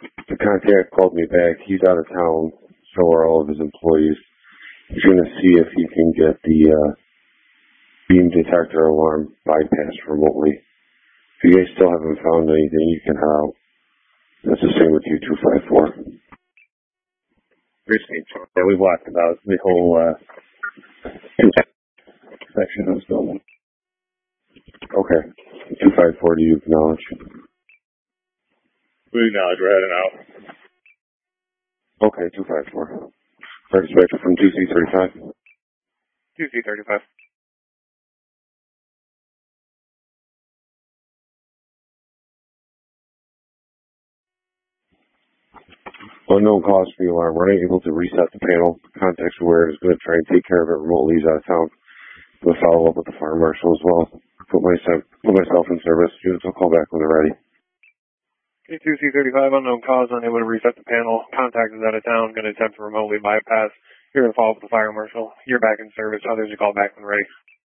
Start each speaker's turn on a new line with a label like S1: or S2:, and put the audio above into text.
S1: The contact called me back. He's out of town. So are all of his employees. He's going to see if he can get the beam detector alarm bypassed remotely. If you guys still haven't found anything, you can head out. That's the same with you, 254.
S2: Yeah, we walked about the whole section of this building.
S1: Okay. 254, do you acknowledge?
S3: We acknowledge we're heading out.
S1: Okay, 254. Fire dispatcher from 2C35.
S4: 2C35.
S1: Unknown cause for the alarm. We're unable to reset the panel. Context aware is going to try and take care of it remotely. He's out of town. We'll follow up with the fire marshal as well. Put myself in service. Units will call back when they're ready.
S4: Okay, 2C35, unknown cause, unable to reset the panel. Contact is out of town, going to attempt to remotely bypass. You're going to follow up with the fire marshal. You're back in service. Others will call back when ready.